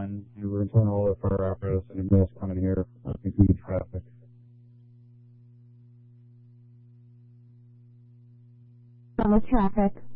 line, and we're going to turn all the fire apparatus and mills coming here, including traffic. With traffic.